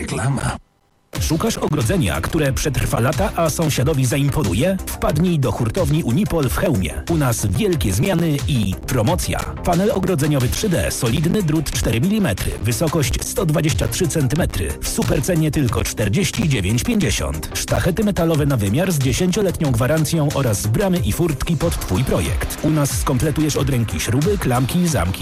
Reklama. Szukasz ogrodzenia, które przetrwa lata, a sąsiadowi zaimponuje? Wpadnij do hurtowni Unipol w Chełmie. U nas wielkie zmiany i promocja. Panel ogrodzeniowy 3D, solidny drut 4 mm, wysokość 123 cm. W supercenie tylko 49,50. Sztachety metalowe na wymiar z 10-letnią gwarancją oraz bramy i furtki pod Twój projekt. U nas skompletujesz od ręki śruby, klamki, zamki